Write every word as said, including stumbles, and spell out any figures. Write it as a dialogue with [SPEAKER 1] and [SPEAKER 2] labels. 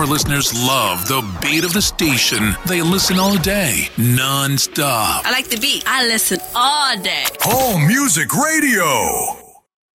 [SPEAKER 1] Our listeners love the beat of the station. They listen all day, non-stop.
[SPEAKER 2] I like the beat. I listen all day.
[SPEAKER 3] Home Music Radio.